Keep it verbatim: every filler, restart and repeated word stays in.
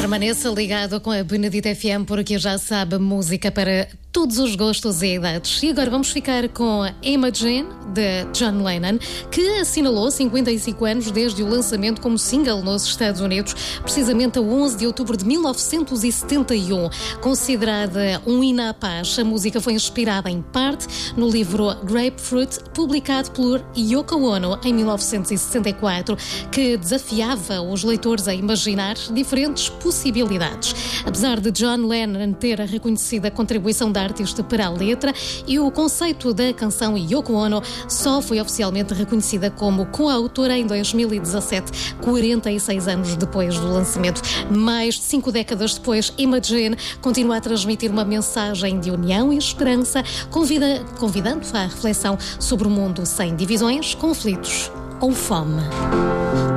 Permaneça ligado com a Benedita F M, porque já sabe, música para todos os gostos e idades. E agora vamos ficar com Imagine, de John Lennon, que assinalou cinquenta e cinco anos desde o lançamento como single nos Estados Unidos, precisamente a onze de outubro de mil novecentos e setenta e um. Considerada um hino à paz, a música foi inspirada em parte no livro Grapefruit, publicado por Yoko Ono em mil novecentos e sessenta e quatro, que desafiava os leitores a imaginar diferentes possibilidades. Apesar de John Lennon ter a reconhecida contribuição da artista para a letra, e o conceito da canção Yoko Ono só foi oficialmente reconhecida como coautora em dois mil e dezassete, quarenta e seis anos depois do lançamento. Mais de cinco décadas depois, Imagine continua a transmitir uma mensagem de união e esperança, convida, convidando à reflexão sobre o mundo sem divisões, conflitos ou fome.